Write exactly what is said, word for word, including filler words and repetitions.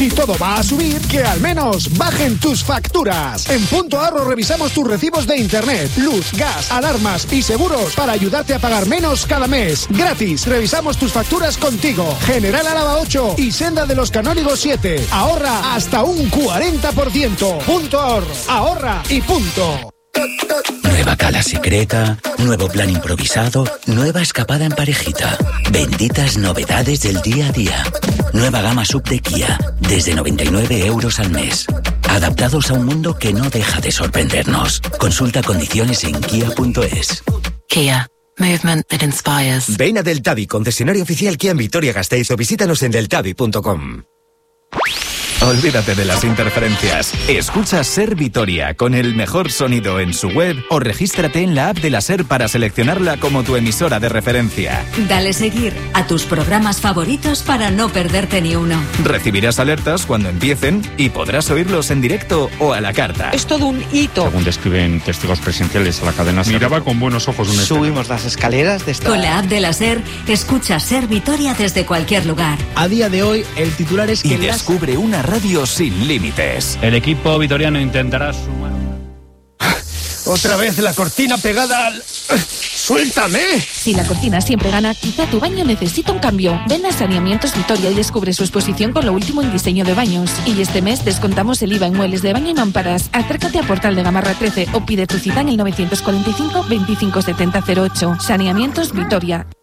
Si todo va a subir, que al menos bajen tus facturas. En Punto Ahorro revisamos tus recibos de internet, luz, gas, alarmas y seguros para ayudarte a pagar menos cada mes. Gratis, revisamos tus facturas contigo. General Álava ocho y Senda de los Canónigos siete. Ahorra hasta un cuarenta por ciento. Punto Ahorro. Ahorra y punto. Nueva cala secreta, nuevo plan improvisado, nueva escapada en parejita. Benditas novedades del día a día. Nueva gama sub de Kia, desde noventa y nueve euros al mes. Adaptados a un mundo que no deja de sorprendernos. Consulta condiciones en kia punto es. Kia. Movement that inspires. Ven a Deltavi, concesionario oficial Kia en Vitoria-Gasteiz, o visítanos en deltavi punto com. Olvídate de las interferencias. Escucha Ser Vitoria con el mejor sonido en su web o regístrate en la app de la Ser para seleccionarla como tu emisora de referencia. Dale seguir a tus programas favoritos para no perderte ni uno. Recibirás alertas cuando empiecen y podrás oírlos en directo o a la carta. Es todo un hito. Según describen testigos presenciales a la cadena Ser, miraba con buenos ojos una Subimos las escaleras de esta... Con la app de la Ser, escucha Ser Vitoria desde cualquier lugar. A día de hoy, el titular es que... Y las... descubre una radio sin límites. El equipo vitoriano intentará sumar... Otra vez la cortina pegada al... ¡Suéltame! Si la cortina siempre gana, quizá tu baño necesita un cambio. Ven a Saneamientos Vitoria y descubre su exposición con lo último en diseño de baños. Y este mes descontamos el I V A en muebles de baño y mamparas. Acércate a Portal de Gamarra trece o pide tu cita en el novecientos cuarenta y cinco veinticinco setenta cero ocho. Saneamientos Vitoria.